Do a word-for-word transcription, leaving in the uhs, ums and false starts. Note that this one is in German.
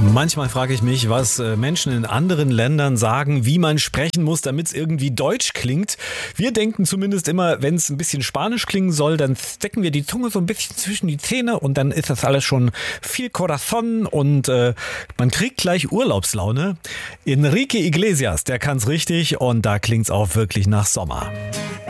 Manchmal frage ich mich, was äh, Menschen in anderen Ländern sagen, wie man sprechen muss, damit es irgendwie deutsch klingt. Wir denken zumindest immer, wenn es ein bisschen spanisch klingen soll, dann stecken wir die Zunge so ein bisschen zwischen die Zähne und dann ist das alles schon viel Corazón und äh, man kriegt gleich Urlaubslaune. Enrique Iglesias, der kann's richtig und da klingt's auch wirklich nach Sommer.